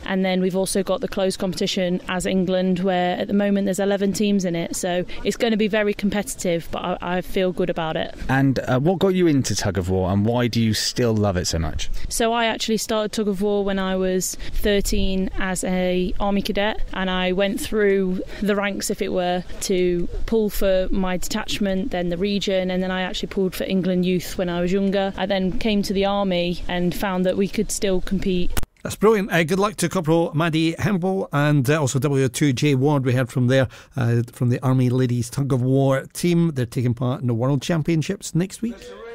And then we've also got the closed competition as England, where at the moment there's 11 teams in it. So it's going to be very competitive, but I feel good about it. And what got you into tug of war, and why do you still love it so much? So I actually started tug of war when I was 13 as a army cadet, and I went through the ranks, if it were, to pull for my detachment, then the region, and then I actually pulled for England Youth when I was younger. I then came to the army and found that we could still compete. That's brilliant. Good luck to Corporal Maddie Hempel and also W2 Jay Ward. We heard from there, from the Army Ladies Tug of War team. They're taking part in the World Championships next week.